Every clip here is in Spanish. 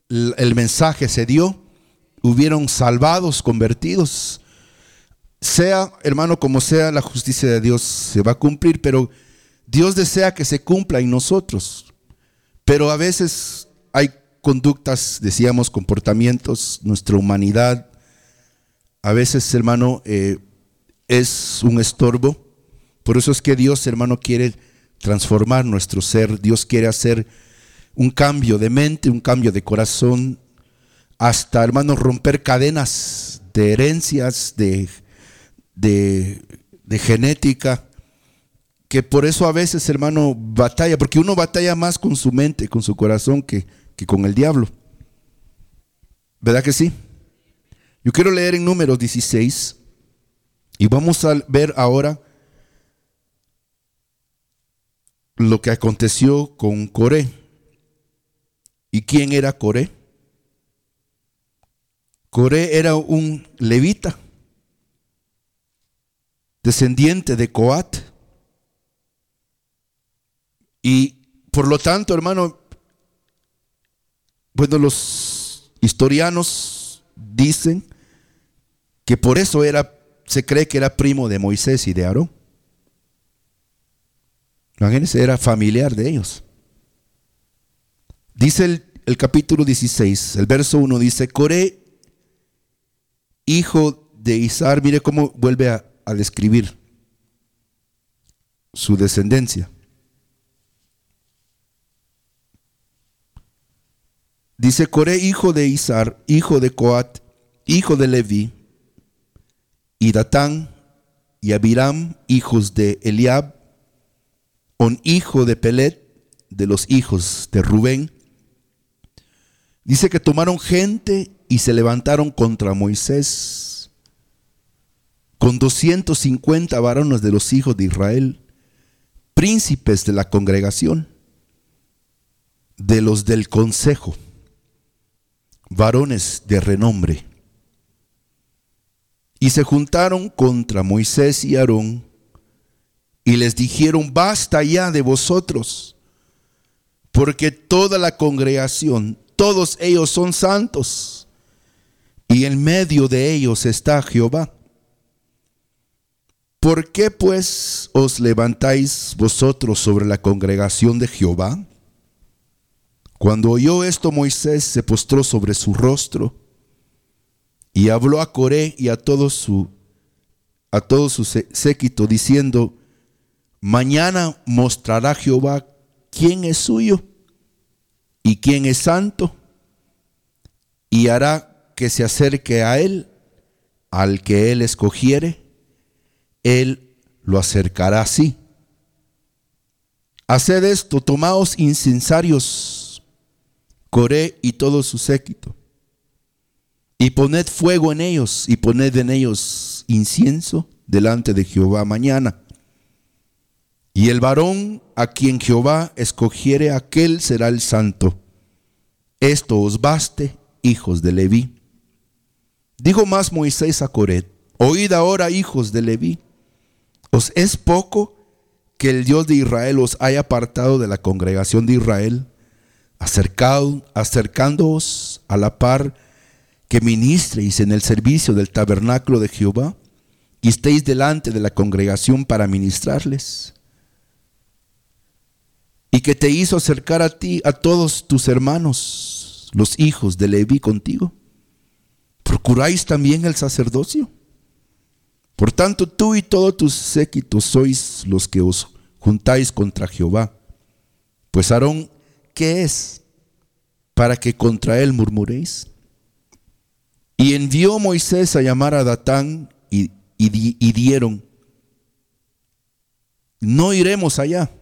el mensaje se dio, hubieron salvados, convertidos. Sea, hermano, como sea, la justicia de Dios se va a cumplir, pero Dios desea que se cumpla en nosotros. Pero a veces hay conductas, decíamos, comportamientos, nuestra humanidad, a veces, hermano, es un estorbo. Por eso es que Dios, hermano, quiere transformar nuestro ser. Dios quiere hacer un cambio de mente, un cambio de corazón, hasta, hermano, romper cadenas de herencias, de genética, que por eso a veces, hermano, batalla, porque uno batalla más con su mente, con su corazón, que con el diablo. ¿Verdad que sí? Yo quiero leer en Números 16 y vamos a ver ahora lo que aconteció con Coré. ¿Y quién era Coré? Coré era un levita, descendiente de Coat. Y por lo tanto, hermano, bueno, los historianos dicen que por eso se cree que era primo de Moisés y de Aarón. Imagínense, era familiar de ellos. Dice el capítulo 16, el verso 1 dice: Coré, hijo de Izhar, mire cómo vuelve a describir su descendencia. Dice: Coré, hijo de Izhar, hijo de Coat, hijo de Leví, y Datán y Abiram, hijos de Eliab, un hijo de Pelet, de los hijos de Rubén. Dice que tomaron gente y se levantaron contra Moisés con 250 varones de los hijos de Israel, príncipes de la congregación, de los del consejo, varones de renombre. Y se juntaron contra Moisés y Aarón y les dijeron: basta ya de vosotros, porque toda la congregación, todos ellos son santos, y en medio de ellos está Jehová. ¿Por qué pues os levantáis vosotros sobre la congregación de Jehová? Cuando oyó esto, Moisés se postró sobre su rostro y habló a Coré y a todo su séquito, diciendo: mañana mostrará Jehová quién es suyo y quién es santo, y hará que se acerque a él, al que él escogiere, él lo acercará así. Haced esto: tomaos incensarios, Coré y todo su séquito, y poned fuego en ellos, y poned en ellos incienso delante de Jehová mañana. Y el varón a quien Jehová escogiere, aquel será el santo. Esto os baste, hijos de Leví. Dijo más Moisés a Coré: oíd ahora, hijos de Leví, ¿os es poco que el Dios de Israel os haya apartado de la congregación de Israel, acercándoos a la par que ministréis en el servicio del tabernáculo de Jehová, y estéis delante de la congregación para ministrarles? Y que te hizo acercar a ti a todos tus hermanos, los hijos de Leví, contigo. ¿Procuráis también el sacerdocio? Por tanto, tú y todos tus séquitos sois los que os juntáis contra Jehová. Pues Aarón, ¿qué es para que contra él murmuréis? Y envió Moisés a llamar a Datán y dieron: no iremos allá.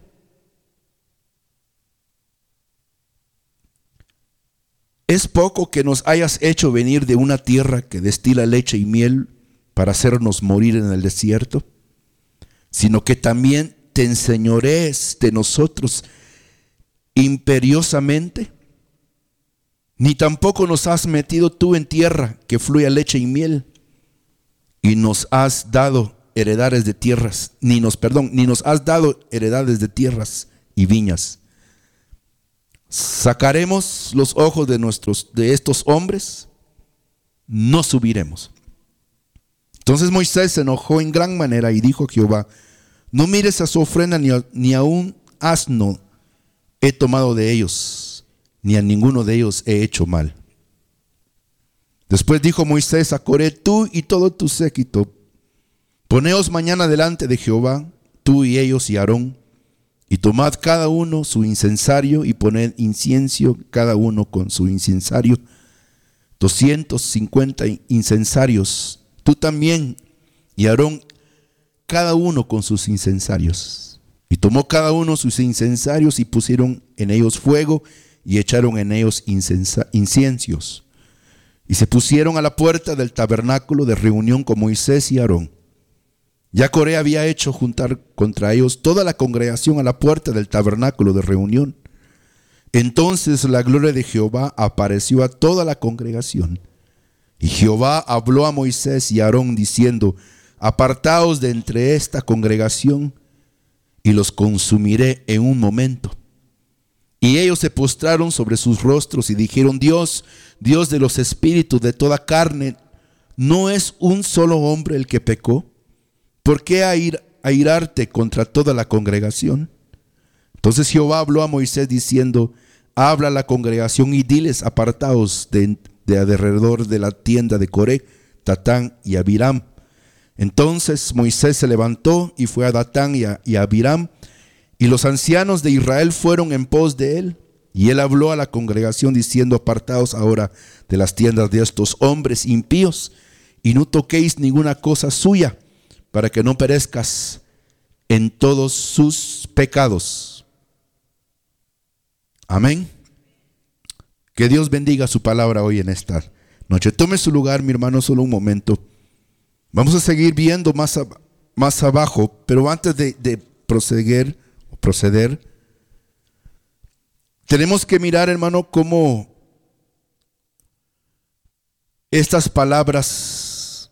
¿Es poco que nos hayas hecho venir de una tierra que destila leche y miel para hacernos morir en el desierto? Sino que también te enseñorees de nosotros imperiosamente. Ni tampoco nos has metido tú en tierra que fluya leche y miel, y nos has dado heredades de tierras, ni nos has dado heredades de tierras y viñas. sacaremos los ojos de estos hombres, no subiremos. Entonces Moisés se enojó en gran manera y dijo a Jehová: no mires a su ofrenda, ni a un asno he tomado de ellos, ni a ninguno de ellos he hecho mal. Después dijo Moisés a Coré: tú y todo tu séquito, poneos mañana delante de Jehová, tú y ellos y Aarón, y tomad cada uno su incensario y poned incienso cada uno con su incensario, 250 incensarios, tú también y Aarón, cada uno con sus incensarios. Y tomó cada uno sus incensarios y pusieron en ellos fuego y echaron en ellos inciensos. Y se pusieron a la puerta del tabernáculo de reunión con Moisés y Aarón. Ya Coré había hecho juntar contra ellos toda la congregación a la puerta del tabernáculo de reunión. Entonces la gloria de Jehová apareció a toda la congregación. Y Jehová habló a Moisés y a Aarón diciendo: apartaos de entre esta congregación y los consumiré en un momento. Y ellos se postraron sobre sus rostros y dijeron: Dios, Dios de los espíritus de toda carne, ¿no es un solo hombre el que pecó? ¿Por qué airarte contra toda la congregación? Entonces Jehová habló a Moisés diciendo: habla a la congregación y diles: apartaos de alrededor de la tienda de Coré, Datán y Abiram. Entonces Moisés se levantó y fue a Datán y a Abiram, y los ancianos de Israel fueron en pos de él. Y él habló a la congregación diciendo: apartaos ahora de las tiendas de estos hombres impíos, y no toquéis ninguna cosa suya, para que no perezcas en todos sus pecados. Amén. Que Dios bendiga su palabra hoy en esta noche. Tome su lugar, mi hermano, solo un momento. Vamos a seguir viendo más abajo, pero antes de proceder, tenemos que mirar, hermano, cómo estas palabras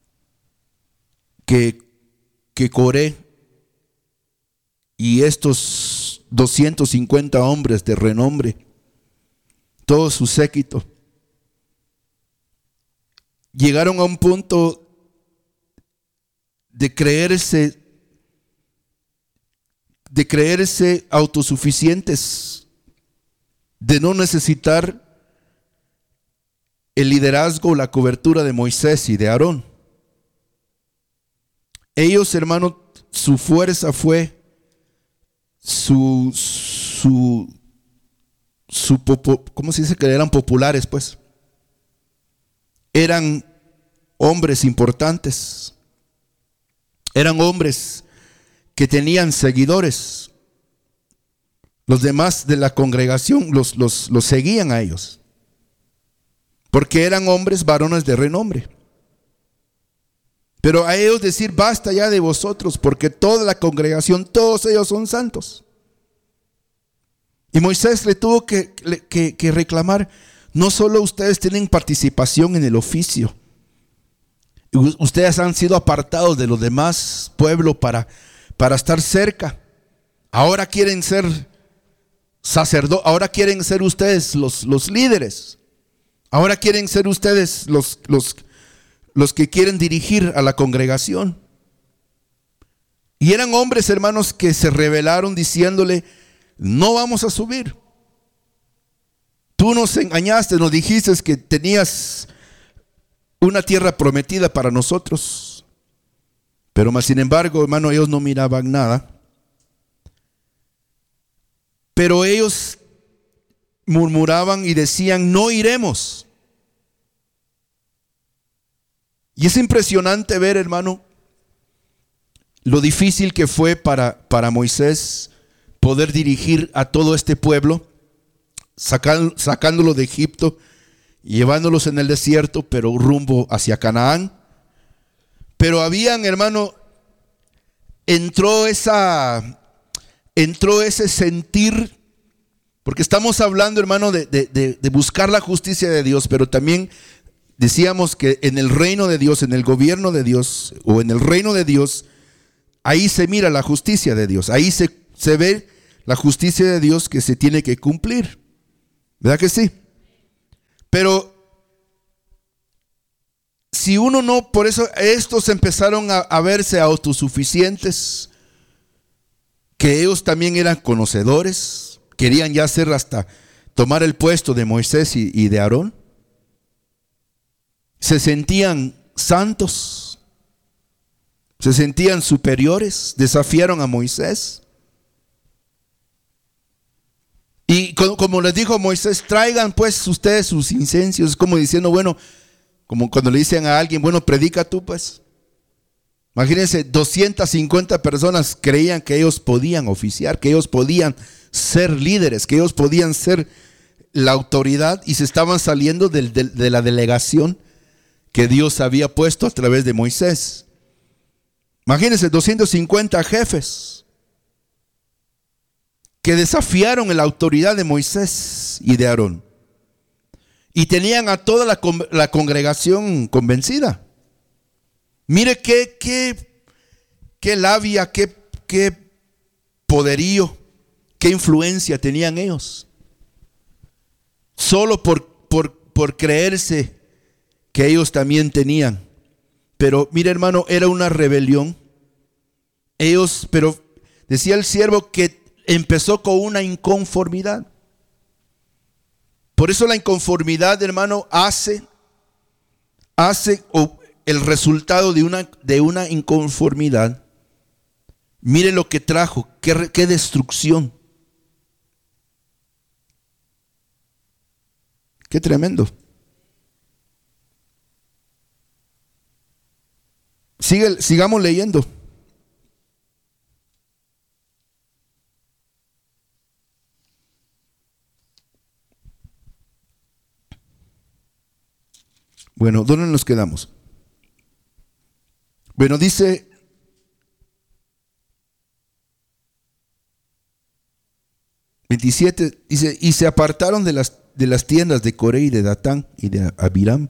que Coré y estos 250 hombres de renombre, todo su séquito, llegaron a un punto de creerse autosuficientes, de no necesitar el liderazgo, la cobertura de Moisés y de Aarón. Ellos, hermano, su fuerza fue ¿cómo se dice? Que eran populares, pues. Eran hombres importantes. Eran hombres que tenían seguidores. Los demás de la congregación los seguían a ellos, porque eran hombres, varones de renombre. Pero a ellos decir: basta ya de vosotros, porque toda la congregación, todos ellos son santos. Y Moisés le tuvo que reclamar: no solo ustedes tienen participación en el oficio, ustedes han sido apartados de los demás pueblos para estar cerca. Ahora quieren ser sacerdotes, ahora quieren ser ustedes los líderes. Ahora quieren ser ustedes los que quieren dirigir a la congregación. Y eran hombres, hermanos, que se rebelaron diciéndole: no vamos a subir. Tú nos engañaste, nos dijiste que tenías una tierra prometida para nosotros. Pero más sin embargo, hermano, ellos no miraban nada. Pero ellos murmuraban y decían: no iremos. Y es impresionante ver, hermano, lo difícil que fue para Moisés poder dirigir a todo este pueblo, sacándolo de Egipto, llevándolos en el desierto, pero rumbo hacia Canaán. Pero habían, hermano, entró ese sentir, porque estamos hablando, hermano, de buscar la justicia de Dios, pero también decíamos que en el reino de Dios, en el gobierno de Dios, o en el reino de Dios, ahí se mira la justicia de Dios, ahí se ve la justicia de Dios que se tiene que cumplir. ¿Verdad que sí? Pero si uno no, por eso estos empezaron a verse autosuficientes, que ellos también eran conocedores, querían ya hacer hasta tomar el puesto de Moisés y de Aarón. Se sentían santos, se sentían superiores, desafiaron a Moisés. Y como les dijo Moisés, traigan pues ustedes sus incensorios, como diciendo, bueno, como cuando le dicen a alguien, bueno, predica tú pues. Imagínense, 250 personas creían que ellos podían oficiar, que ellos podían ser líderes, que ellos podían ser la autoridad, y se estaban saliendo de la delegación que Dios había puesto a través de Moisés. Imagínense, 250 jefes que desafiaron la autoridad de Moisés y de Aarón, y tenían a toda la congregación convencida. Mire qué labia, qué poderío, qué influencia tenían ellos, solo por creerse que ellos también tenían. Pero mire, hermano, era una rebelión. Pero decía el siervo que empezó con una inconformidad. Por eso la inconformidad, hermano, hace el resultado de una inconformidad. Mire lo que trajo, qué destrucción. Qué tremendo. Sigamos leyendo. Bueno, ¿dónde nos quedamos? Bueno, dice, (27) dice, y se apartaron de las tiendas de Coré y de Datán y de Abiram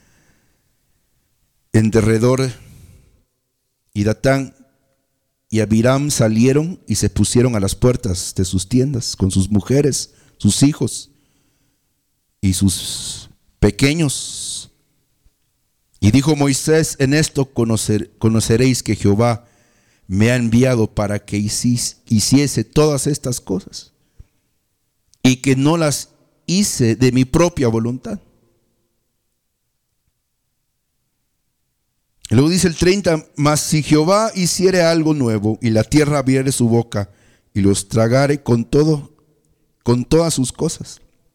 en derredor, y Datán y Abiram salieron y se pusieron a las puertas de sus tiendas con sus mujeres, sus hijos y sus pequeños. Y dijo Moisés, en esto conoceréis que Jehová me ha enviado para que hiciese todas estas cosas, y que no las hice de mi propia voluntad. Y luego dice el 30, mas si Jehová hiciere algo nuevo, y la tierra abriere su boca, y los tragare con todas sus cosas.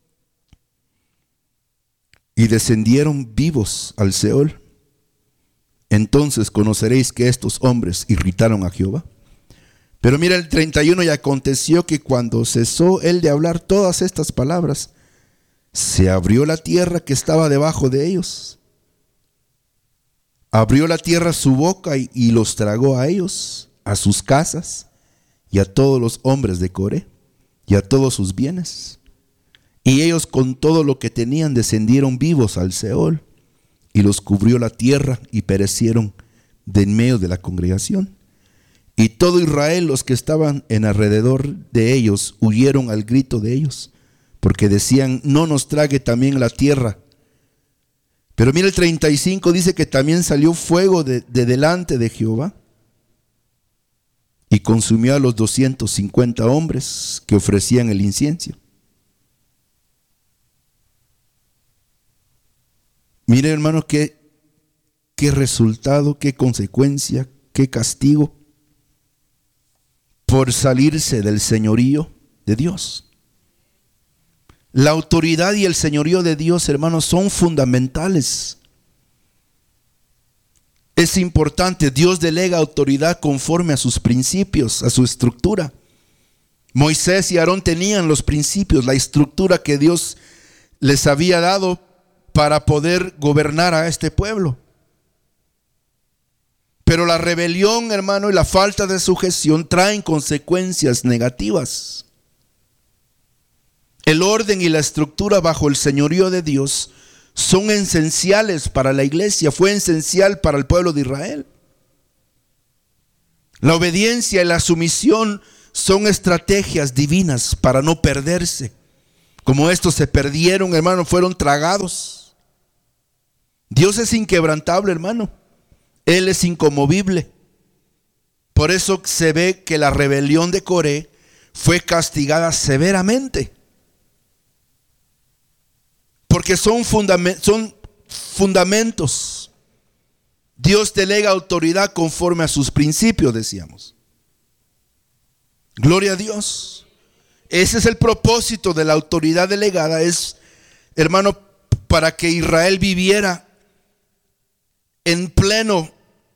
Y descendieron vivos al Seol, entonces conoceréis que estos hombres irritaron a Jehová. Pero mira el 31, y aconteció que cuando cesó él de hablar todas estas palabras, se abrió la tierra que estaba debajo de ellos. Abrió la tierra su boca y los tragó a ellos, a sus casas, y a todos los hombres de Coré, y a todos sus bienes. Y ellos con todo lo que tenían descendieron vivos al Seol, y los cubrió la tierra y perecieron de en medio de la congregación. Y todo Israel, los que estaban en alrededor de ellos, huyeron al grito de ellos, porque decían, no nos trague también la tierra. Pero mira el 35, dice que también salió fuego de delante de Jehová y consumió a los 250 hombres que ofrecían el incienso. Mire, hermano, qué resultado, qué consecuencia, qué castigo por salirse del señorío de Dios. La autoridad y el señorío de Dios, hermanos, son fundamentales. Es importante. Dios delega autoridad conforme a sus principios, a su estructura. Moisés y Aarón tenían los principios, la estructura que Dios les había dado para poder gobernar a este pueblo. Pero la rebelión, hermano, y la falta de sujeción traen consecuencias negativas. El orden y la estructura bajo el señorío de Dios son esenciales para la iglesia, fue esencial para el pueblo de Israel. La obediencia y la sumisión son estrategias divinas para no perderse, como estos se perdieron, hermano, fueron tragados. Dios es inquebrantable, hermano. Él es inconmovible. Por eso se ve que la rebelión de Coré fue castigada severamente. Porque son fundamentos. Dios delega autoridad conforme a sus principios, decíamos. Gloria a Dios. Ese es el propósito de la autoridad delegada. Es, hermano, para que Israel viviera en pleno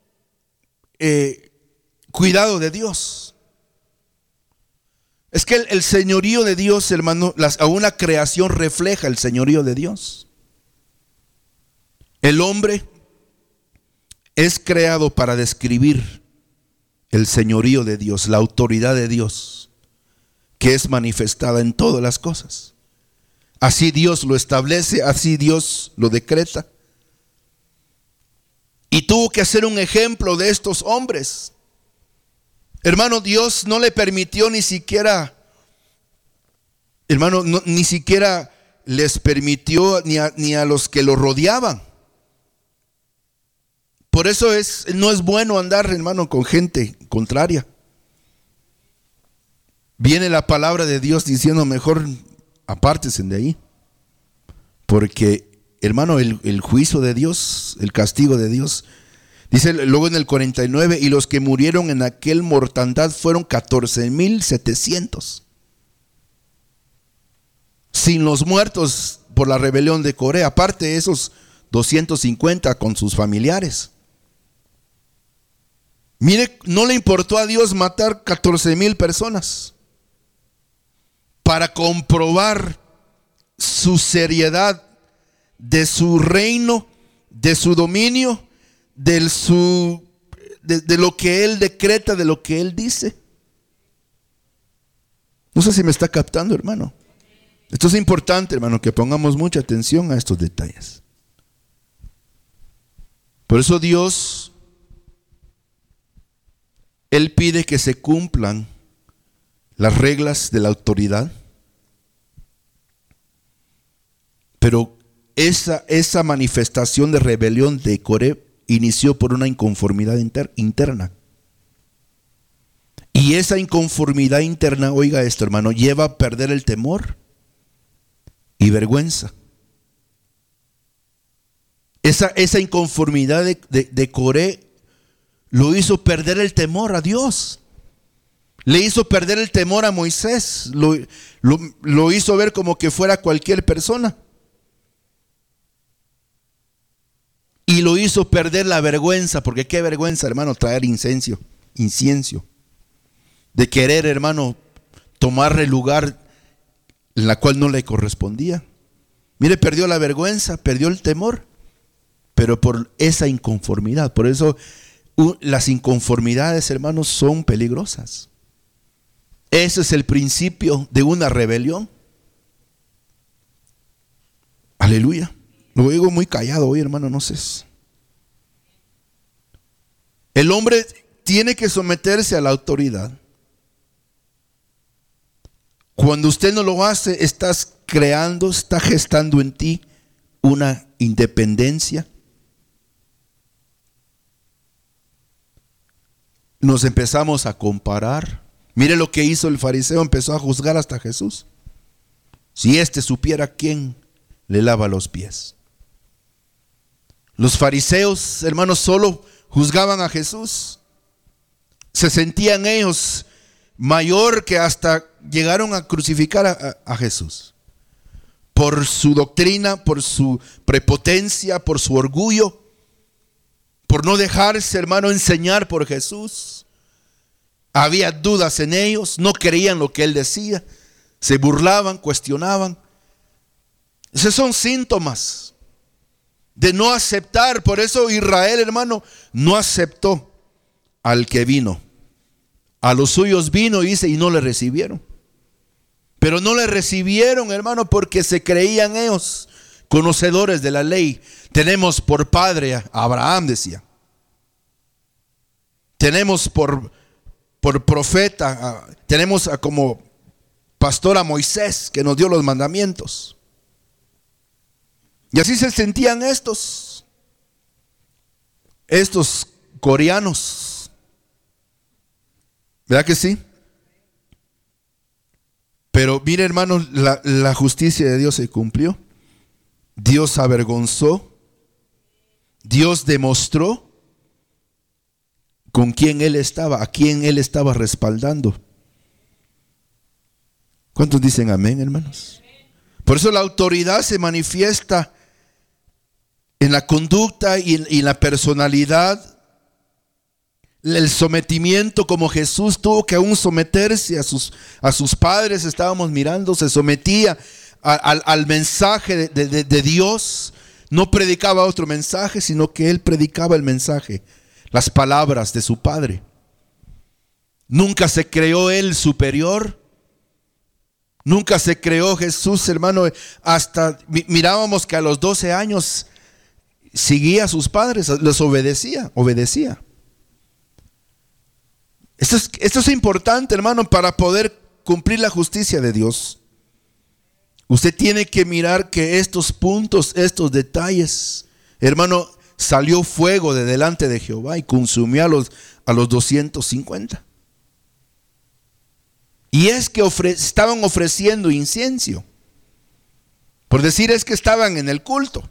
cuidado de Dios. Es que el señorío de Dios, hermano, aún la creación refleja el señorío de Dios. El hombre es creado para describir el señorío de Dios, la autoridad de Dios, que es manifestada en todas las cosas. Así Dios lo establece, así Dios lo decreta. Y tuvo que hacer un ejemplo de estos hombres. Hermano, Dios no le permitió ni siquiera, hermano, ni siquiera les permitió ni a los que lo rodeaban. Por eso no es bueno andar, hermano, con gente contraria. Viene la palabra de Dios diciendo: mejor apártense de ahí. Porque, hermano, el juicio de Dios, el castigo de Dios, dice luego en el 49, y los que murieron en aquel mortandad fueron 14,700. Sin los muertos por la rebelión de Coré, aparte de esos 250 con sus familiares. Mire, no le importó a Dios matar 14,000 personas para comprobar su seriedad de su reino, de su dominio, de lo que Él decreta, de lo que Él dice. No sé si me está captando, hermano. Esto es importante, hermano, que pongamos mucha atención a estos detalles. Por eso Dios, Él pide que se cumplan las reglas de la autoridad. Pero esa manifestación de rebelión de Coré inició por una inconformidad interna. Y esa inconformidad interna, oiga esto, hermano, lleva a perder el temor y vergüenza. Esa inconformidad de Coré lo hizo perder el temor a Dios. Le hizo perder el temor a Moisés. Lo hizo ver como que fuera cualquier persona. Y lo hizo perder la vergüenza, porque qué vergüenza, hermano, traer incienso. De querer, hermano, tomarle lugar en la cual no le correspondía. Mire, perdió la vergüenza, perdió el temor, pero por esa inconformidad. Por eso las inconformidades, hermanos, son peligrosas. Ese es el principio de una rebelión. Aleluya. Lo digo muy callado hoy, hermano, no sé. El hombre tiene que someterse a la autoridad. Cuando usted no lo hace, está gestando en ti una independencia. Nos empezamos a comparar. Mire lo que hizo el fariseo, empezó a juzgar hasta Jesús. Si éste supiera quién le lava los pies. Los fariseos, hermanos, solo juzgaban a Jesús. Se sentían ellos mayor, que hasta llegaron a crucificar a Jesús. Por su doctrina, por su prepotencia, por su orgullo, por no dejarse, hermano, enseñar por Jesús. Había dudas en ellos, no creían lo que Él decía, se burlaban, cuestionaban. Esos son síntomas de no aceptar. Por eso Israel, hermano, no aceptó al que vino. A los suyos vino, dice, y no le recibieron. Pero no le recibieron, hermano, porque se creían ellos conocedores de la ley. Tenemos por padre a Abraham, decía. Tenemos por profeta, tenemos como pastor a Moisés, que nos dio los mandamientos. Y así se sentían estos coreanos. ¿Verdad que sí? Pero mire, hermanos, la justicia de Dios se cumplió. Dios avergonzó. Dios demostró con quién Él estaba, a quién Él estaba respaldando. ¿Cuántos dicen amén, hermanos? Por eso la autoridad se manifiesta en la conducta y en la personalidad. El sometimiento, como Jesús tuvo que aún someterse a sus padres, estábamos mirando, se sometía al mensaje de Dios. No predicaba otro mensaje, sino que Él predicaba el mensaje, las palabras de su Padre. Nunca se creó Él superior. Nunca se creó Jesús, hermano. Hasta mirábamos que a los 12 años seguía a sus padres, les obedecía. Esto es importante, hermano, para poder cumplir la justicia de Dios. Usted tiene que mirar que estos puntos, estos detalles, hermano, salió fuego de delante de Jehová y consumió a los 250. Y es que estaban ofreciendo incienso. Por decir, es que estaban en el culto.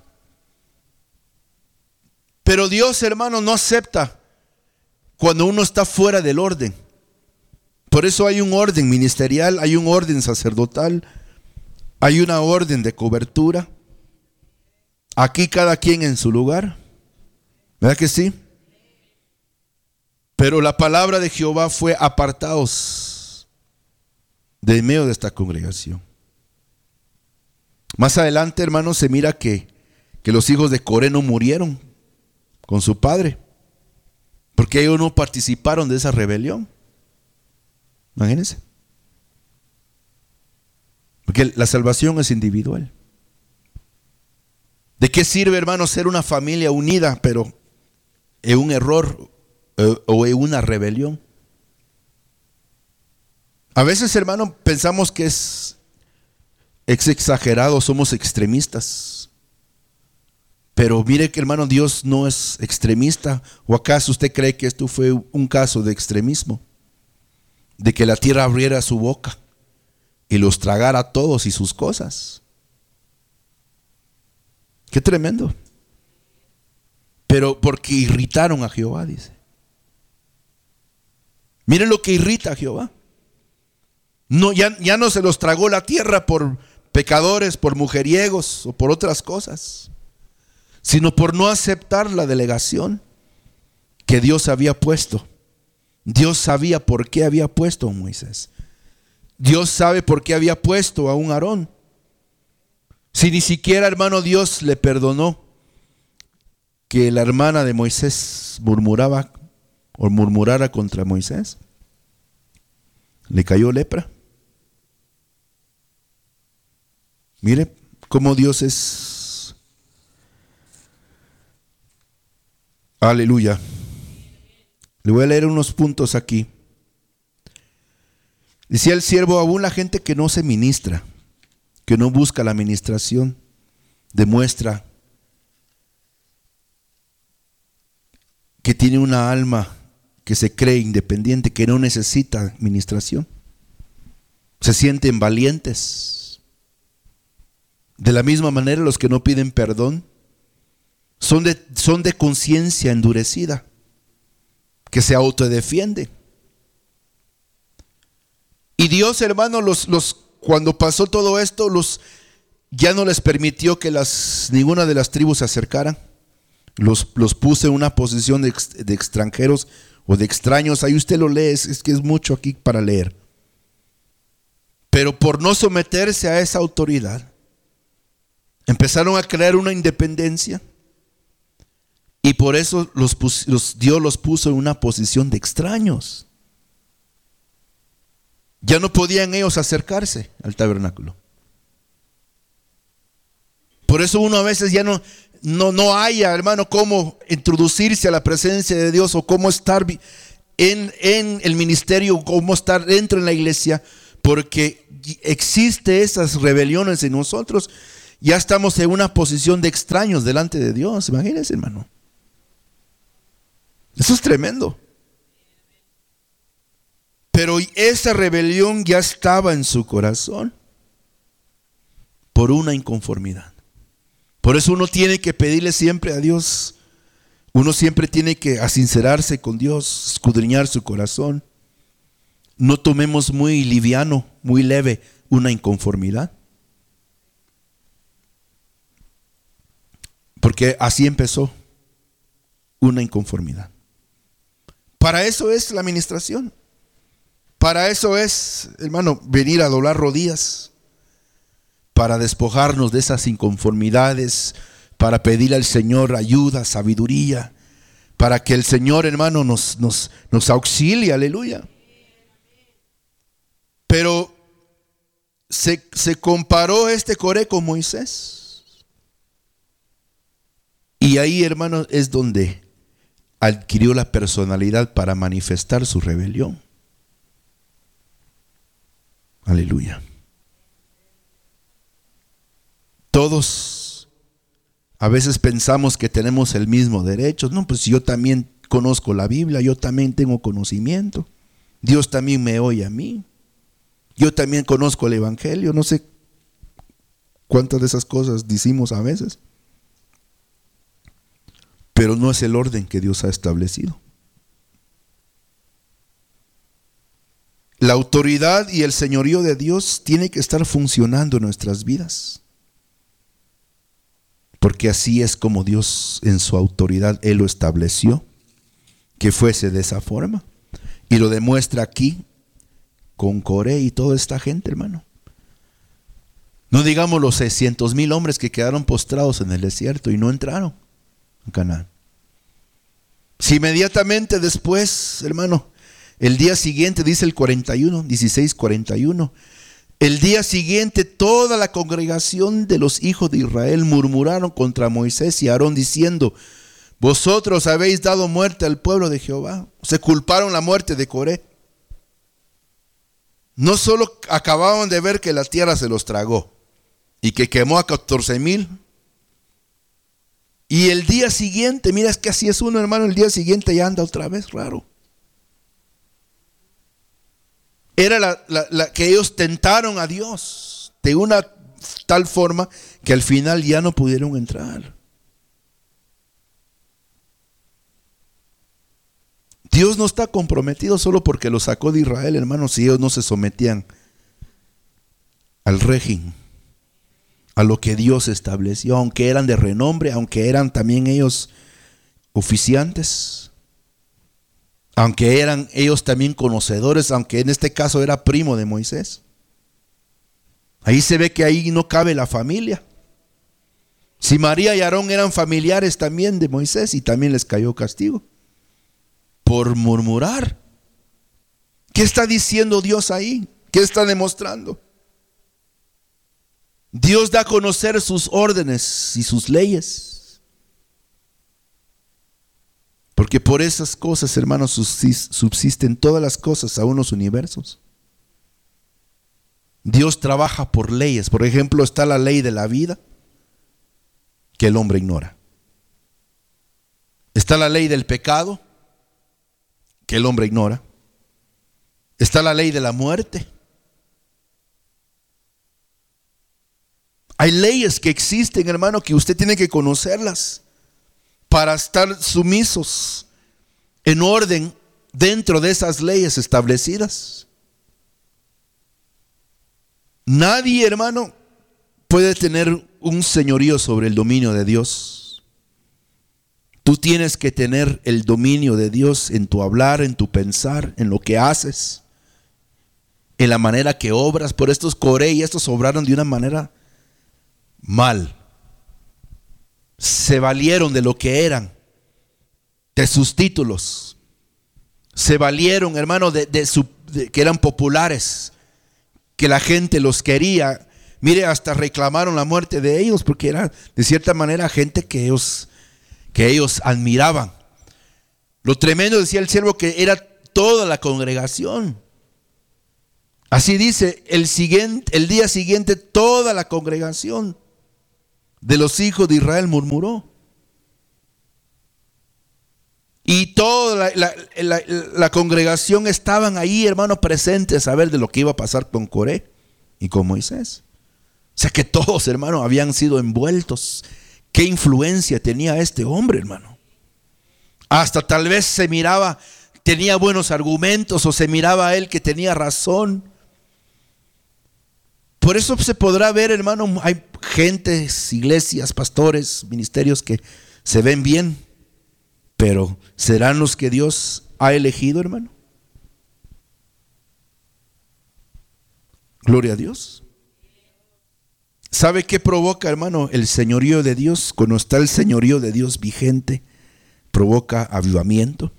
Pero Dios, hermano, no acepta cuando uno está fuera del orden. Por eso hay un orden ministerial, hay un orden sacerdotal, hay una orden de cobertura. Aquí cada quien en su lugar. ¿Verdad que sí? Pero la palabra de Jehová fue: apartaos de medio de esta congregación. Más adelante, hermanos, se mira que los hijos de Coré no murieron con su padre, porque ellos no participaron de esa rebelión. Imagínense. Porque la salvación es individual. ¿De qué sirve, hermano, ser una familia unida, pero en un error o en una rebelión? A veces, hermano, pensamos que es exagerado, somos extremistas. Pero mire que, hermano, Dios no es extremista. ¿O acaso usted cree que esto fue un caso de extremismo? De que la tierra abriera su boca y los tragara a todos y sus cosas. Qué tremendo. Pero porque irritaron a Jehová, dice. Miren lo que irrita a Jehová. No, ya no se los tragó la tierra por pecadores, por mujeriegos o por otras cosas, sino por no aceptar la delegación que Dios había puesto. Dios sabía por qué había puesto a Moisés. Dios sabe por qué había puesto a un Aarón. Si ni siquiera, hermano, Dios le perdonó que la hermana de Moisés murmurara contra Moisés, le cayó lepra. Mire cómo Dios es. Aleluya. Le voy a leer unos puntos aquí. Decía el siervo: aún la gente que no se ministra, que no busca la ministración, demuestra que tiene una alma que se cree independiente, que no necesita ministración. Se sienten valientes. De la misma manera, los que no piden perdón son de conciencia endurecida, que se autodefienden. Y Dios, hermano, cuando pasó todo esto, ya no les permitió que ninguna de las tribus se acercaran. Los puso en una posición de extranjeros o de extraños. Ahí usted lo lee, es que es mucho aquí para leer. Pero por no someterse a esa autoridad, empezaron a crear una independencia. Y por eso Dios los puso en una posición de extraños. Ya no podían ellos acercarse al tabernáculo. Por eso uno a veces ya no haya, hermano, cómo introducirse a la presencia de Dios o cómo estar en el ministerio, cómo estar dentro de la iglesia, porque existe esas rebeliones en nosotros, ya estamos en una posición de extraños delante de Dios. Imagínense, hermano. Eso es tremendo. Pero esa rebelión ya estaba en su corazón por una inconformidad. Por eso uno tiene que pedirle siempre a Dios. Uno siempre tiene que sincerarse con Dios, escudriñar su corazón. No tomemos muy liviano, muy leve una inconformidad. Porque así empezó una inconformidad. Para eso es la administración. Para eso es, hermano, venir a doblar rodillas. Para despojarnos de esas inconformidades. Para pedir al Señor ayuda, sabiduría. Para que el Señor, hermano, nos auxilie. Aleluya. Pero se comparó Coré con Moisés. Y ahí, hermano, es donde adquirió la personalidad para manifestar su rebelión. Aleluya. Todos a veces pensamos que tenemos el mismo derecho. No, pues yo también conozco la Biblia, yo también tengo conocimiento. Dios también me oye a mí. Yo también conozco el Evangelio. No sé cuántas de esas cosas decimos a veces. Pero no es el orden que Dios ha establecido. La autoridad y el señorío de Dios tiene que estar funcionando en nuestras vidas. Porque así es como Dios en su autoridad, Él lo estableció, que fuese de esa forma. Y lo demuestra aquí con Coré y toda esta gente, hermano. No digamos los 600,000 hombres que quedaron postrados en el desierto y no entraron a Canaán. Si inmediatamente después, hermano, el día siguiente, dice el 41, 16:41, el día siguiente toda la congregación de los hijos de Israel murmuraron contra Moisés y Aarón diciendo: vosotros habéis dado muerte al pueblo de Jehová. Se culparon la muerte de Coré. No solo acababan de ver que la tierra se los tragó y que quemó a 14,000. Y el día siguiente, mira, es que así es uno, hermano, el día siguiente ya anda otra vez raro. Era que ellos tentaron a Dios de una tal forma que al final ya no pudieron entrar. Dios no está comprometido solo porque los sacó de Israel, hermanos, si ellos no se sometían al régimen, a lo que Dios estableció, aunque eran de renombre, aunque eran también ellos oficiantes, aunque eran ellos también conocedores, aunque en este caso era primo de Moisés. Ahí se ve que ahí no cabe la familia. Si María y Aarón eran familiares también de Moisés y también les cayó castigo por murmurar. ¿Qué está diciendo Dios ahí? ¿Qué está demostrando? Dios da a conocer sus órdenes y sus leyes. Porque por esas cosas, hermanos, subsisten todas las cosas aún los universos. Dios trabaja por leyes. Por ejemplo, está la ley de la vida que el hombre ignora. Está la ley del pecado que el hombre ignora. Está la ley de la muerte. Hay leyes que existen, hermano, que usted tiene que conocerlas para estar sumisos en orden dentro de esas leyes establecidas. Nadie, hermano, puede tener un señorío sobre el dominio de Dios. Tú tienes que tener el dominio de Dios en tu hablar, en tu pensar, en lo que haces, en la manera que obras. Por estos Coré y estos obraron de una manera mal. Se valieron de lo que eran, de sus títulos. Se valieron, hermano, de que eran populares, que la gente los quería. Mire, hasta reclamaron la muerte de ellos porque era de cierta manera gente que ellos admiraban. Lo tremendo, decía el siervo, que era toda la congregación Así dice, el día siguiente toda la congregación de los hijos de Israel murmuró. Y toda la congregación estaban ahí, hermanos, presentes a ver de lo que iba a pasar con Coré y con Moisés. O sea que todos, hermanos, habían sido envueltos. ¿Qué influencia tenía este hombre, hermano? Hasta tal vez se miraba, tenía buenos argumentos, o se miraba a él que tenía razón. Por eso se podrá ver, hermano, hay gentes, iglesias, pastores, ministerios que se ven bien, pero ¿serán los que Dios ha elegido, hermano? Gloria a Dios. ¿Sabe qué provoca, hermano, el señorío de Dios? Cuando está el señorío de Dios vigente, provoca avivamiento,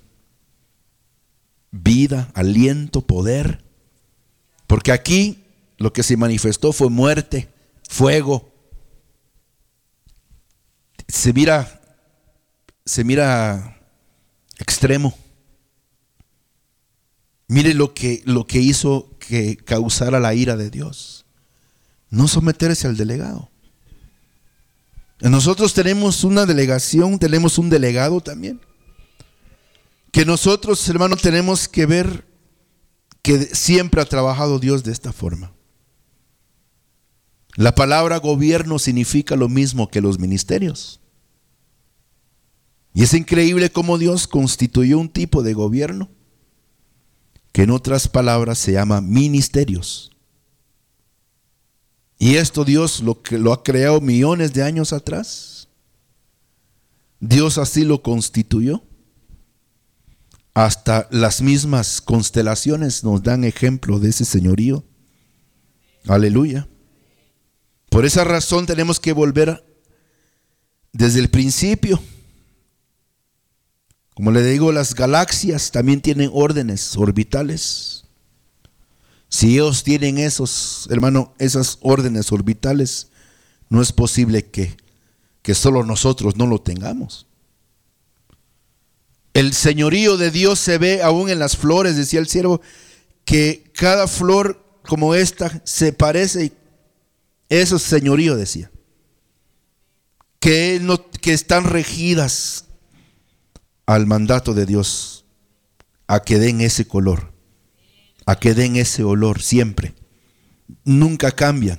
vida, aliento, poder. Porque aquí lo que se manifestó fue muerte, fuego. Se mira extremo. Mire lo que hizo que causara la ira de Dios. No someterse al delegado. Nosotros tenemos una delegación, tenemos un delegado también. Que nosotros, hermanos, tenemos que ver que siempre ha trabajado Dios de esta forma. La palabra gobierno significa lo mismo que los ministerios. Y es increíble cómo Dios constituyó un tipo de gobierno que en otras palabras se llama ministerios. Y esto Dios lo ha creado millones de años atrás. Dios así lo constituyó. Hasta las mismas constelaciones nos dan ejemplo de ese señorío. Aleluya. Por esa razón tenemos que volver desde el principio. Como le digo, las galaxias también tienen órdenes orbitales. Si ellos tienen esos, hermano, esas órdenes orbitales, no es posible que solo nosotros no lo tengamos. El señorío de Dios se ve aún en las flores, decía el siervo, que cada flor como esta se parece, eso es señorío, decía. Que están regidas al mandato de Dios, a que den ese color, a que den ese olor siempre. Nunca cambian.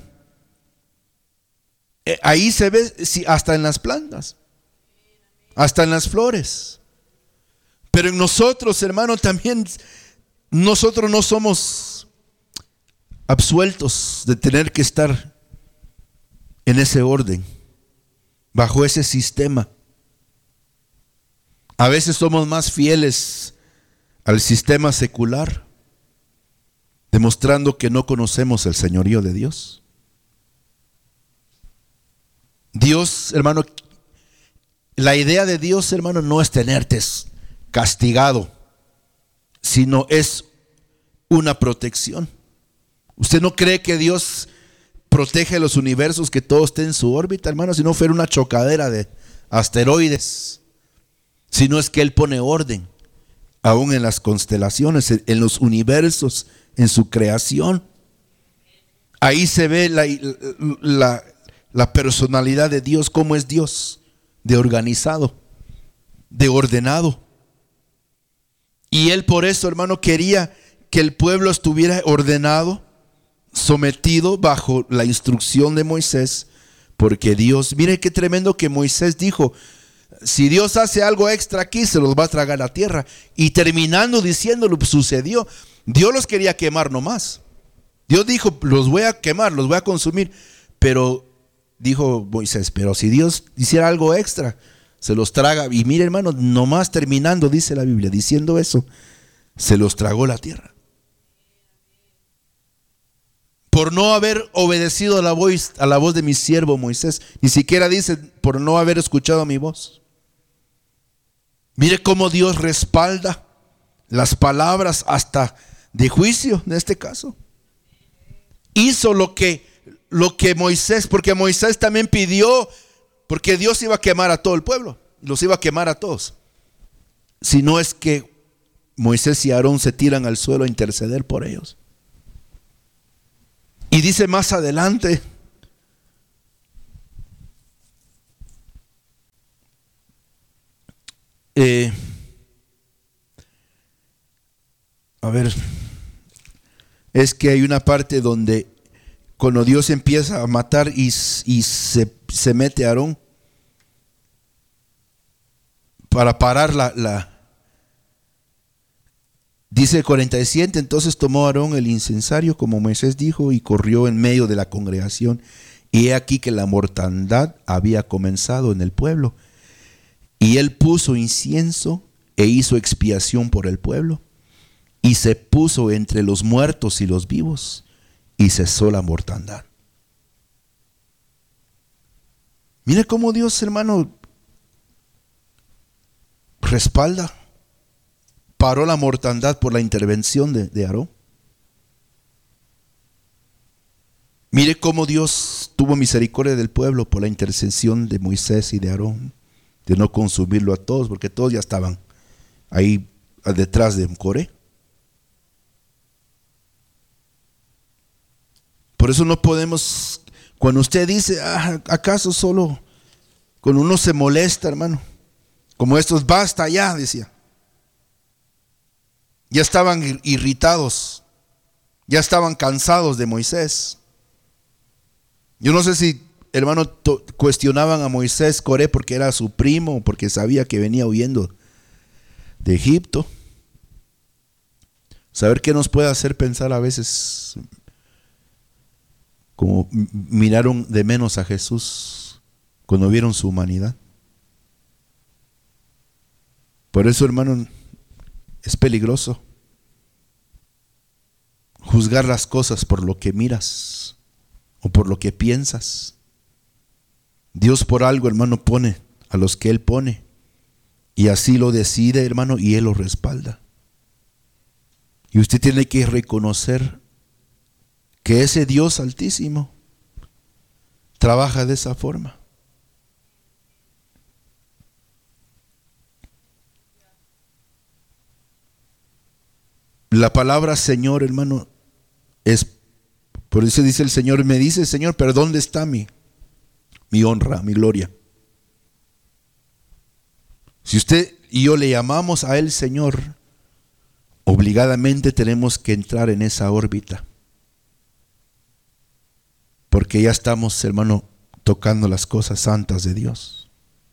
Ahí se ve hasta en las plantas, hasta en las flores. Pero en nosotros, hermano, también nosotros no somos absueltos de tener que estar en ese orden, bajo ese sistema. A veces somos más fieles al sistema secular, demostrando que no conocemos el señorío de Dios. Dios, hermano, la idea de Dios, hermano, no es tenerte castigado, sino es una protección. ¿Usted no cree que Dios protege los universos, que todo esté en su órbita, hermano? Si no fuera una chocadera de asteroides, si no es que Él pone orden, aún en las constelaciones, en los universos, en su creación. Ahí se ve la personalidad de Dios, cómo es Dios, de organizado, de ordenado. Y Él por eso, hermano, quería que el pueblo estuviera ordenado, sometido bajo la instrucción de Moisés, porque Dios, mire qué tremendo que Moisés dijo: si Dios hace algo extra aquí, se los va a tragar la tierra. Y terminando diciéndolo, sucedió. Dios los quería quemar nomás. Dios dijo: los voy a quemar, los voy a consumir. Pero dijo Moisés: pero si Dios hiciera algo extra, se los traga. Y mire, hermano, nomás terminando, dice la Biblia, diciendo eso, se los tragó la tierra. Por no haber obedecido a la voz de mi siervo Moisés. Ni siquiera dice por no haber escuchado mi voz. Mire cómo Dios respalda las palabras hasta de juicio en este caso. Hizo lo que Moisés, porque Moisés también pidió, porque Dios iba a quemar a todo el pueblo, los iba a quemar a todos. Si no es que Moisés y Aarón se tiran al suelo a interceder por ellos. Y dice más adelante, a ver, es que hay una parte donde cuando Dios empieza a matar y se mete a Aarón para parar dice 47, entonces tomó Aarón el incensario como Moisés dijo y corrió en medio de la congregación. Y he aquí que la mortandad había comenzado en el pueblo. Y él puso incienso e hizo expiación por el pueblo. Y se puso entre los muertos y los vivos y cesó la mortandad. Mire cómo Dios, hermano, respalda. Paró la mortandad por la intervención de Aarón. Mire cómo Dios tuvo misericordia del pueblo por la intercesión de Moisés y de Aarón, de no consumirlo a todos, porque todos ya estaban ahí detrás de Coré. Por eso no podemos, cuando usted dice, ¿acaso solo cuando uno se molesta, hermano? Como estos, basta ya, decía. Ya estaban irritados, ya estaban cansados de Moisés. Yo no sé si, hermano, cuestionaban a Moisés Coré porque era su primo, porque sabía que venía huyendo de Egipto. Saber qué nos puede hacer pensar a veces, como miraron de menos a Jesús cuando vieron su humanidad. Por eso, hermano, es peligroso juzgar las cosas por lo que miras o por lo que piensas. Dios por algo, hermano, pone a los que Él pone, y así lo decide, hermano, y Él lo respalda. Y usted tiene que reconocer que ese Dios altísimo trabaja de esa forma. La palabra Señor, hermano, es, por eso dice el Señor, me dice Señor, pero ¿dónde está mi honra, mi gloria? Si usted y yo le llamamos a Él Señor, obligadamente tenemos que entrar en esa órbita. Porque ya estamos, hermano, tocando las cosas santas de Dios.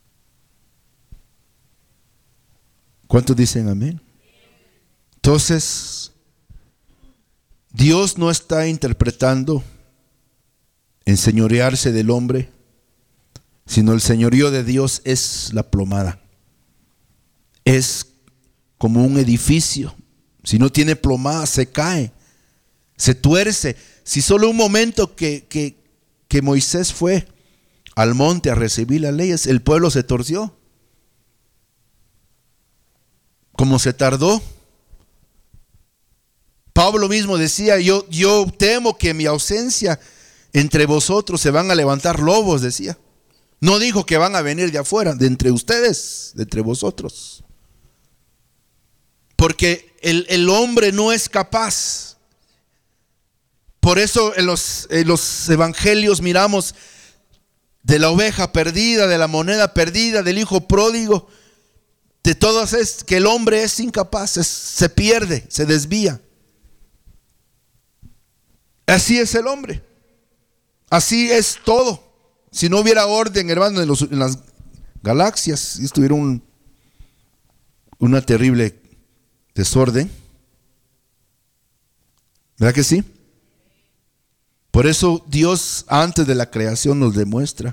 ¿Cuántos dicen amén? Entonces, Dios no está interpretando enseñorearse del hombre, sino el señorío de Dios es la plomada. Es como un edificio. Si no tiene plomada, se cae, se tuerce. Si solo un momento que Moisés fue al monte a recibir las leyes, el pueblo se torció. Como se tardó. Pablo mismo decía, yo temo que en mi ausencia entre vosotros se van a levantar lobos, decía. No dijo que van a venir de afuera, de entre ustedes, de entre vosotros. Porque el hombre no es capaz. Por eso en los evangelios miramos de la oveja perdida, de la moneda perdida, del hijo pródigo. De todas es que el hombre es incapaz, se pierde, se desvía. Así es el hombre. Así es todo. Si no hubiera orden, hermano, en las galaxias, estuviera una terrible desorden. ¿Verdad que sí? Por eso Dios antes de la creación nos demuestra,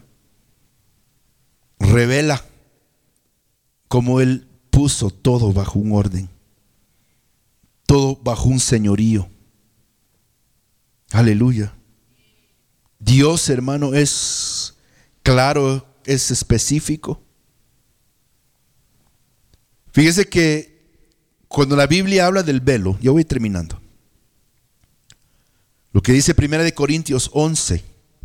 revela cómo Él puso todo bajo un orden, todo bajo un señorío. Aleluya. Dios, hermano, es claro, es específico. Fíjese que cuando la Biblia habla del velo, yo voy terminando. Lo que dice 1 Corintios 11,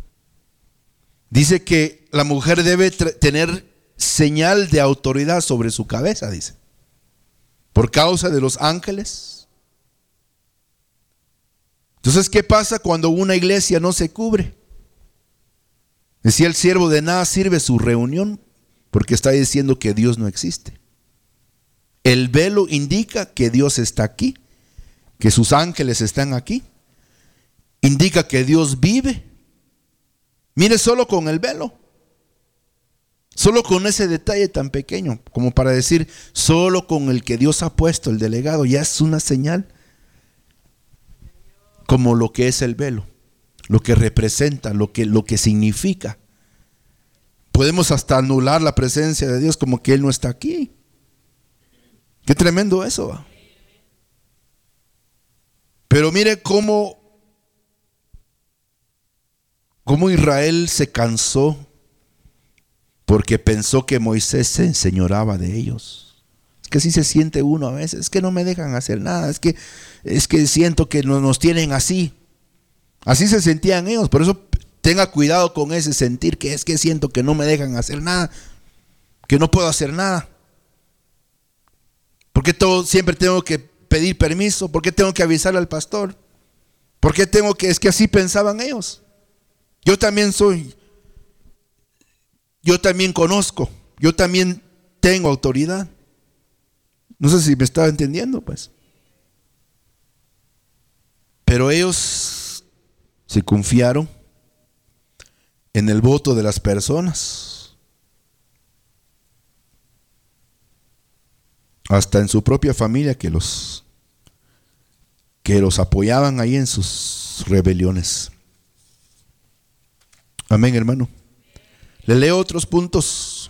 dice que la mujer debe tener señal de autoridad sobre su cabeza, dice, por causa de los ángeles Entonces, ¿qué pasa cuando una iglesia no se cubre? Decía el siervo, de nada sirve su reunión, porque está diciendo que Dios no existe. El velo indica que Dios está aquí, que sus ángeles están aquí. Indica que Dios vive. Mire, solo con el velo, solo con ese detalle tan pequeño, como para decir, solo con el que Dios ha puesto, el delegado, ya es una señal. Como lo que es el velo, lo que representa, lo que significa. Podemos hasta anular la presencia de Dios como que Él no está aquí. Qué tremendo eso, ¿va? Pero mire cómo Israel se cansó porque pensó que Moisés se enseñoraba de ellos. Es que así se siente uno a veces, es que no me dejan hacer nada, es que siento que nos tienen así. Así se sentían ellos. Por eso tenga cuidado con ese sentir, que es que siento que no me dejan hacer nada, que no puedo hacer nada. ¿Por qué siempre tengo que pedir permiso? ¿Por qué tengo que avisarle al pastor? ¿Por qué tengo que? Es que así pensaban ellos. Yo también soy, yo también conozco, yo también tengo autoridad. No sé si me estaba entendiendo, pues. Pero ellos se confiaron en el voto de las personas, hasta en su propia familia que los apoyaban ahí en sus rebeliones. Amén, hermano. Le leo otros puntos.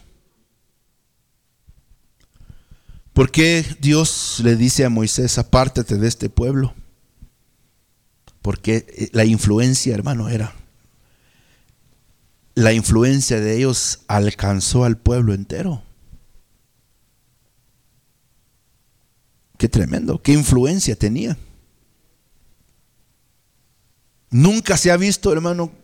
¿Por qué Dios le dice a Moisés, apártate de este pueblo? Porque la influencia, hermano, la influencia de ellos alcanzó al pueblo entero. Qué tremendo, qué influencia tenía. Nunca se ha visto, hermano,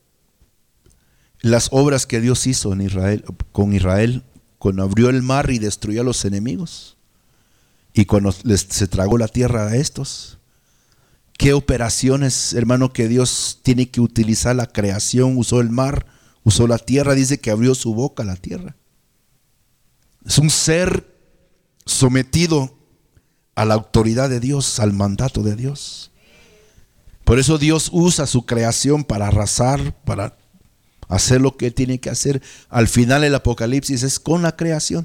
las obras que Dios hizo en Israel, con Israel, cuando abrió el mar y destruyó a los enemigos, y cuando se tragó la tierra a estos. Qué operaciones, hermano, que Dios tiene que utilizar la creación. Usó el mar, usó la tierra, dice que abrió su boca a la tierra. Es un ser sometido a la autoridad de Dios, al mandato de Dios. Por eso Dios usa su creación para arrasar, para hacer lo que tiene que hacer. Al final el Apocalipsis es con la creación.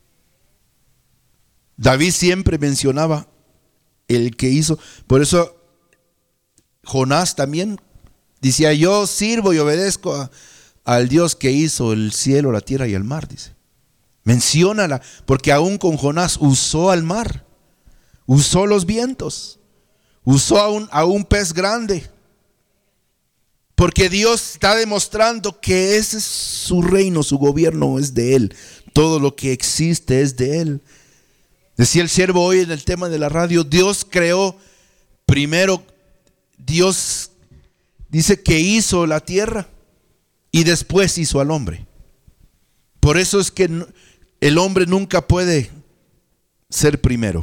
David siempre mencionaba el que hizo. Por eso Jonás también decía, yo sirvo y obedezco al Dios que hizo el cielo, la tierra y el mar, dice. Menciónala, porque aún con Jonás usó al mar, usó los vientos, usó a un pez grande. Porque Dios está demostrando que ese es su reino, su gobierno es de Él. Todo lo que existe es de Él. Decía el siervo hoy en el tema de la radio, Dios creó primero, Dios dice que hizo la tierra y después hizo al hombre. Por eso es que el hombre nunca puede ser primero.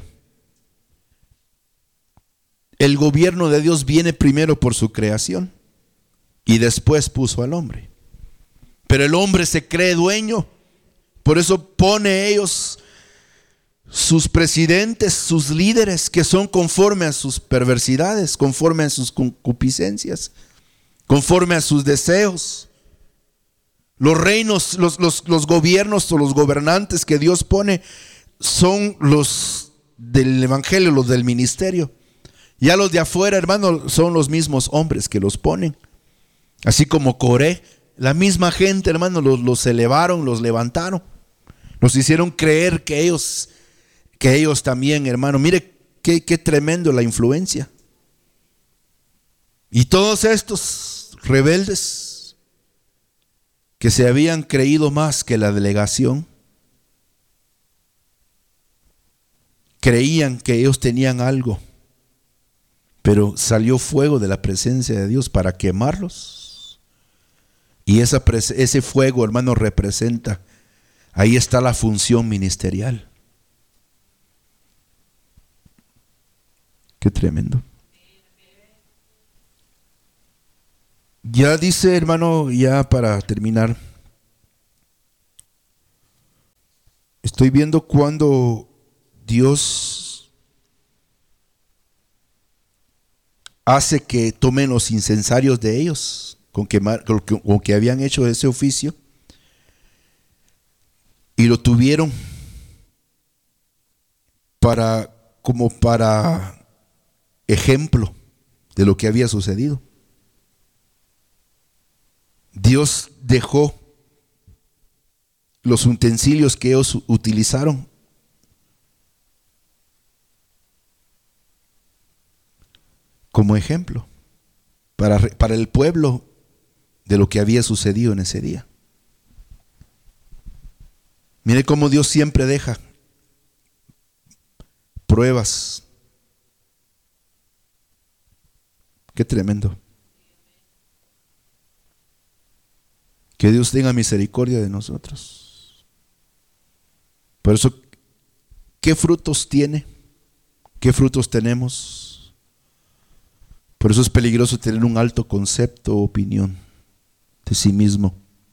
El gobierno de Dios viene primero por su creación y después puso al hombre. Pero el hombre se cree dueño, por eso pone ellos sus presidentes, sus líderes, que son conforme a sus perversidades, conforme a sus concupiscencias, conforme a sus deseos. Los reinos, los gobiernos o los gobernantes que Dios pone son los del evangelio, los del ministerio. Ya los de afuera, hermano, son los mismos hombres que los ponen. Así como Coré, la misma gente, hermano, los elevaron, los levantaron. Nos hicieron creer que ellos también, hermano. Mire qué tremendo la influencia. Y todos estos rebeldes que se habían creído más que la delegación, creían que ellos tenían algo, pero salió fuego de la presencia de Dios para quemarlos. Y ese fuego, hermano, representa, ahí está la función ministerial. Qué tremendo. Ya dice, hermano, ya para terminar, estoy viendo cuando Dios hace que tomen los incensarios de ellos, con que habían hecho ese oficio, y lo tuvieron como para ejemplo de lo que había sucedido. Dios dejó los utensilios que ellos utilizaron como ejemplo para el pueblo de lo que había sucedido en ese día. Mire cómo Dios siempre deja pruebas. Qué tremendo. Que Dios tenga misericordia de nosotros. Por eso, ¿qué frutos tiene? ¿Qué frutos tenemos? Por eso es peligroso tener un alto concepto o opinión de sí mismo.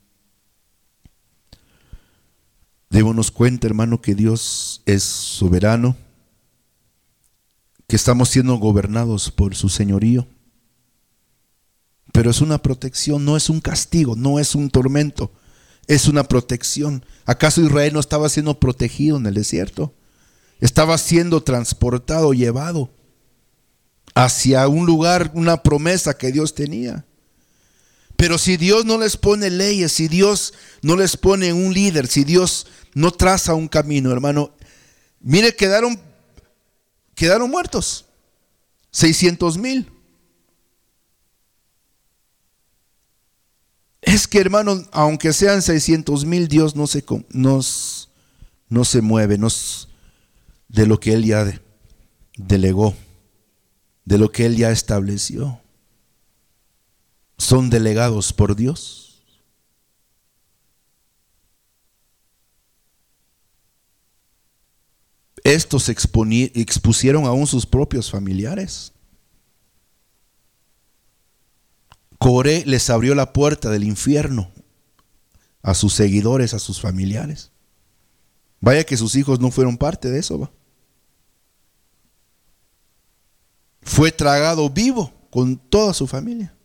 Démonos cuenta, hermano, que Dios es soberano, que estamos siendo gobernados por su señorío. Pero es una protección, no es un castigo, no es un tormento, es una protección. ¿Acaso Israel no estaba siendo protegido en el desierto? Estaba siendo transportado, llevado hacia un lugar, una promesa que Dios tenía. Pero si Dios no les pone leyes, si Dios no les pone un líder, si Dios no traza un camino, hermano, mire, quedaron muertos, 600,000. Es que, hermano, aunque sean 600,000, Dios no se mueve de lo que Él ya delegó, de lo que Él ya estableció. Son delegados por Dios. Estos expusieron aún sus propios familiares. Coré les abrió la puerta del infierno a sus seguidores, a sus familiares. Vaya que sus hijos no fueron parte de eso, ¿va? Fue tragado vivo con toda su familia.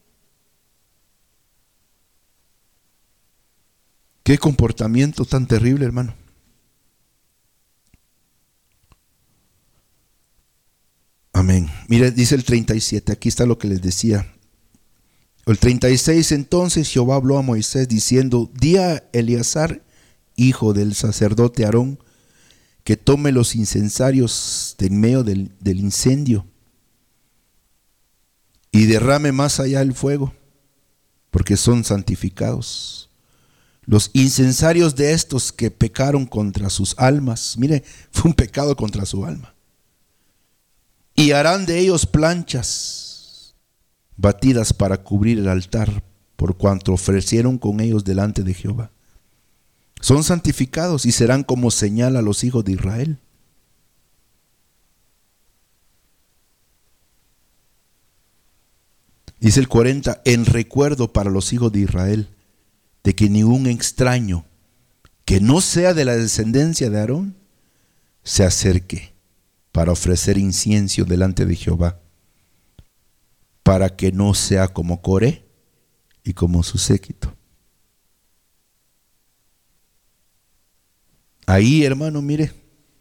Qué comportamiento tan terrible, hermano. Amén. Mire, dice el 37, aquí está lo que les decía. El 36, entonces Jehová habló a Moisés diciendo: di a Eleazar, hijo del sacerdote Aarón, que tome los incensarios de en medio del incendio y derrame más allá el fuego, porque son santificados. Los incensarios de estos que pecaron contra sus almas, mire, fue un pecado contra su alma. Y harán de ellos planchas batidas para cubrir el altar, por cuanto ofrecieron con ellos delante de Jehová. Son santificados y serán como señal a los hijos de Israel. Dice el 40, en recuerdo para los hijos de Israel, de que ningún extraño que no sea de la descendencia de Aarón se acerque para ofrecer incienso delante de Jehová, para que no sea como Coré y como su séquito. Ahí, hermano, mire,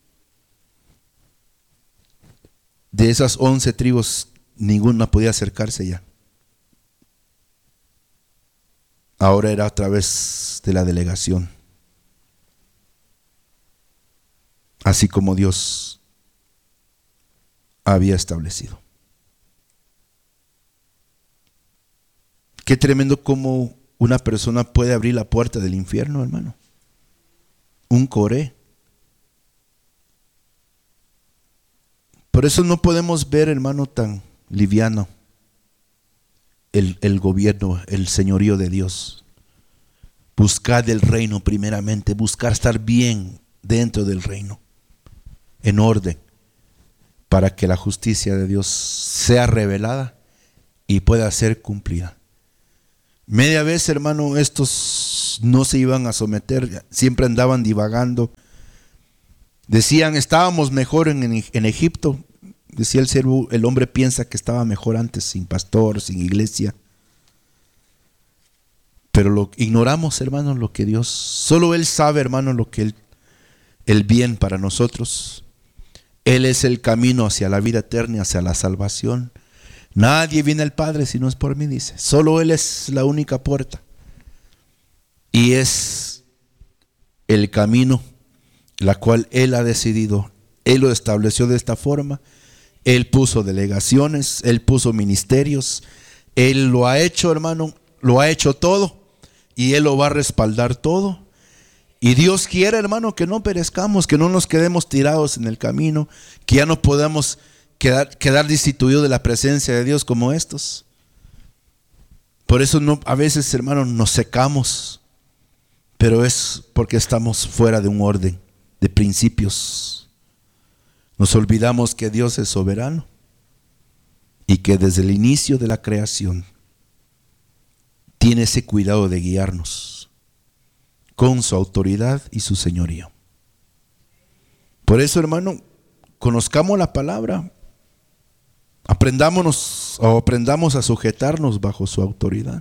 de esas 11 tribus, ninguna podía acercarse ya. Ahora era a través de la delegación. Así como Dios había establecido. Qué tremendo cómo una persona puede abrir la puerta del infierno, hermano. Un Coré. Por eso no podemos ver, hermano, tan liviano el gobierno, el señorío de Dios. Buscar el reino primeramente, buscar estar bien dentro del reino, en orden, para que la justicia de Dios sea revelada y pueda ser cumplida. Media vez, hermano, estos no se iban a someter, siempre andaban divagando. Decían, estábamos mejor en Egipto. Decía el siervo, el hombre piensa que estaba mejor antes, sin pastor, sin iglesia. Pero ignoramos, hermano, lo que Dios, solo Él sabe, hermano, lo que el bien para nosotros. Él es el camino hacia la vida eterna, hacia la salvación. Nadie viene al Padre si no es por mí, dice. Solo Él es la única puerta. Y es el camino, la cual Él ha decidido. Él lo estableció de esta forma. Él puso delegaciones, Él puso ministerios. Él lo ha hecho, hermano, lo ha hecho todo. Y Él lo va a respaldar todo. Y Dios quiere, hermano, que no perezcamos, que no nos quedemos tirados en el camino, que ya no podamos quedar destituidos de la presencia de Dios como estos. Por eso a veces, hermano, nos secamos, pero es porque estamos fuera de un orden, de principios. Nos olvidamos que Dios es soberano y que desde el inicio de la creación tiene ese cuidado de guiarnos con su autoridad y su señorío. Por eso, hermano, conozcamos la palabra, aprendamos a sujetarnos bajo su autoridad.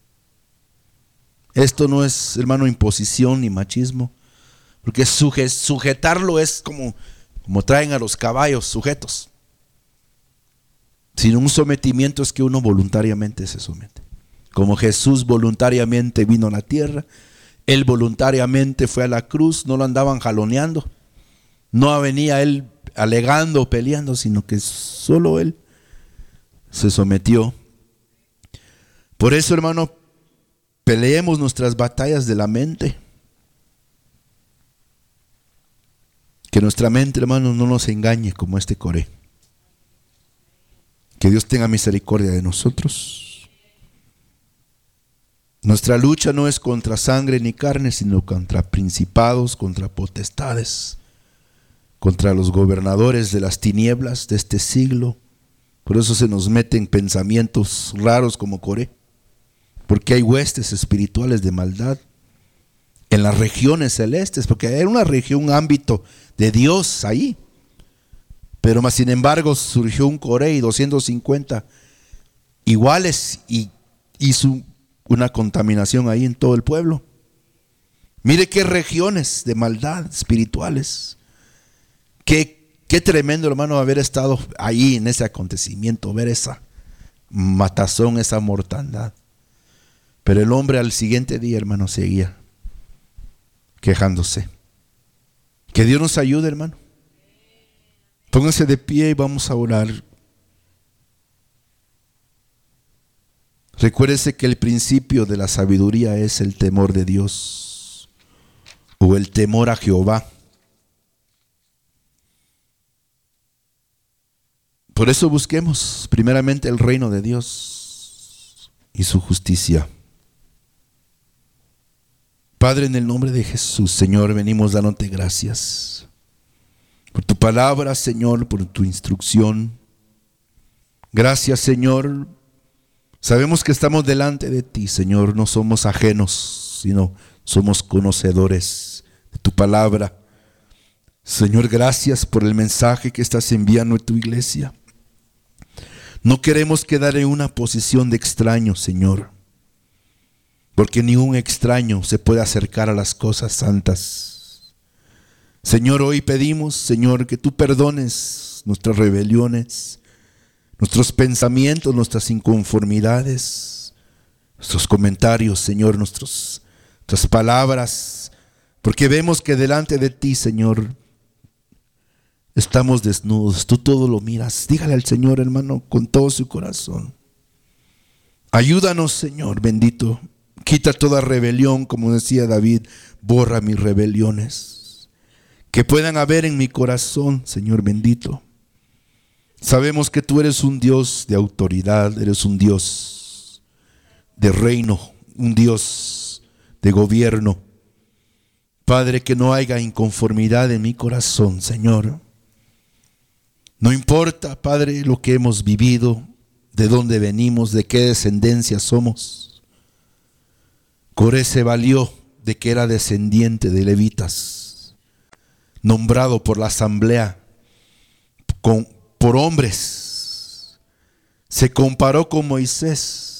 Esto no es, hermano, imposición ni machismo, porque sujetarlo es como traen a los caballos sujetos. Sino un sometimiento es que uno voluntariamente se somete. Como Jesús voluntariamente vino a la tierra, Él voluntariamente fue a la cruz, no lo andaban jaloneando, no venía Él alegando, peleando, sino que solo Él se sometió. Por eso, hermano, peleemos nuestras batallas de la mente. Que nuestra mente, hermano, no nos engañe como este Coré. Que Dios tenga misericordia de nosotros. Nuestra lucha no es contra sangre ni carne, sino contra principados, contra potestades, contra los gobernadores de las tinieblas de este siglo. Por eso se nos meten pensamientos raros como Coré, porque hay huestes espirituales de maldad en las regiones celestes, porque era una región, un ámbito de Dios ahí. Pero más sin embargo surgió un Coré y 250 iguales y hizo una contaminación ahí en todo el pueblo. Mire qué regiones de maldad espirituales. Qué tremendo, hermano, haber estado ahí en ese acontecimiento, ver esa matazón, esa mortandad. Pero el hombre al siguiente día, hermano, seguía quejándose. Que Dios nos ayude, hermano. Pónganse de pie y vamos a orar. Recuérdese que el principio de la sabiduría es el temor de Dios o el temor a Jehová. Por eso busquemos primeramente el reino de Dios y su justicia. Padre, en el nombre de Jesús, Señor, venimos dándote gracias por tu palabra, Señor, por tu instrucción. Gracias, Señor. Sabemos que estamos delante de ti, Señor, no somos ajenos, sino somos conocedores de tu palabra. Señor, gracias por el mensaje que estás enviando a tu iglesia. No queremos quedar en una posición de extraño, Señor, porque ningún extraño se puede acercar a las cosas santas. Señor, hoy pedimos, Señor, que tú perdones nuestras rebeliones, nuestros pensamientos, nuestras inconformidades, nuestros comentarios, Señor, nuestras palabras, porque vemos que delante de ti, Señor, estamos desnudos. Tú todo lo miras. Dígale al Señor, hermano, con todo su corazón. Ayúdanos, Señor bendito. Quita toda rebelión, como decía David, borra mis rebeliones que puedan haber en mi corazón, Señor bendito. Sabemos que tú eres un Dios de autoridad, eres un Dios de reino, un Dios de gobierno. Padre, que no haya inconformidad en mi corazón, Señor. No importa, Padre, lo que hemos vivido, de dónde venimos, de qué descendencia somos. Coré se valió de que era descendiente de levitas, nombrado por la asamblea, por hombres. Se comparó con Moisés.